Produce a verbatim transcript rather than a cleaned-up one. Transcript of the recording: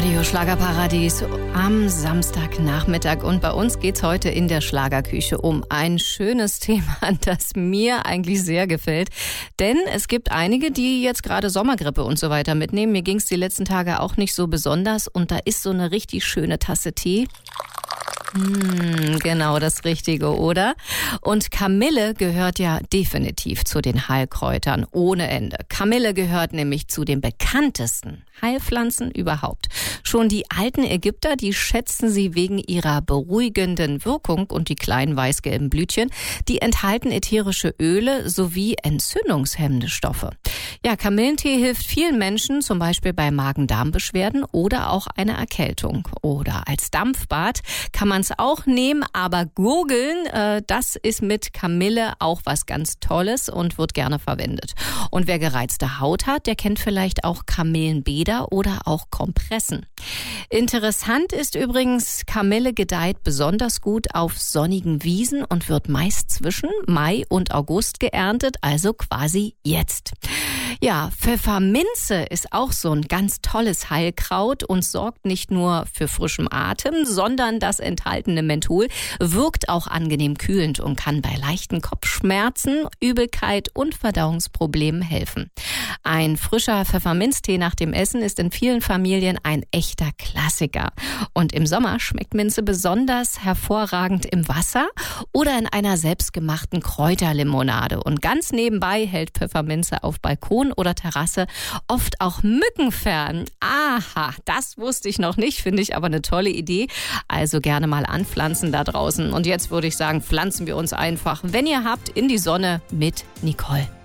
Radio Schlagerparadies am Samstagnachmittag. Und bei uns geht's heute in der Schlagerküche um ein schönes Thema, das mir eigentlich sehr gefällt. Denn es gibt einige, die jetzt gerade Sommergrippe und so weiter mitnehmen. Mir ging's die letzten Tage auch nicht so besonders. Und da ist so eine richtig schöne Tasse Tee. Hm, genau das Richtige, oder? Und Kamille gehört ja definitiv zu den Heilkräutern ohne Ende. Kamille gehört nämlich zu den bekanntesten Heilpflanzen überhaupt. Schon die alten Ägypter, die schätzen sie wegen ihrer beruhigenden Wirkung, und die kleinen weißgelben Blütchen, die enthalten ätherische Öle sowie entzündungshemmende Stoffe. Ja, Kamillentee hilft vielen Menschen, zum Beispiel bei Magen-Darm-Beschwerden oder auch einer Erkältung. Oder als Dampfbad kann man es auch nehmen, aber gurgeln, äh, das ist mit Kamille auch was ganz Tolles und wird gerne verwendet. Und wer gereizte Haut hat, der kennt vielleicht auch Kamillenbäder oder auch Kompressen. Interessant ist übrigens, Kamille gedeiht besonders gut auf sonnigen Wiesen und wird meist zwischen Mai und August geerntet, also quasi jetzt. Ja, Pfefferminze ist auch so ein ganz tolles Heilkraut und sorgt nicht nur für frischen Atem, sondern das enthaltene Menthol wirkt auch angenehm kühlend und kann bei leichten Kopfschmerzen, Übelkeit und Verdauungsproblemen helfen. Ein frischer Pfefferminztee nach dem Essen ist in vielen Familien ein echter Klassiker. Und im Sommer schmeckt Minze besonders hervorragend im Wasser oder in einer selbstgemachten Kräuterlimonade. Und ganz nebenbei hält Pfefferminze auf Balkon oder Terrasse oft auch Mücken fern. Aha, das wusste ich noch nicht, finde ich aber eine tolle Idee. Also gerne mal anpflanzen da draußen. Und jetzt würde ich sagen, pflanzen wir uns einfach, wenn ihr habt, in die Sonne mit Nicole.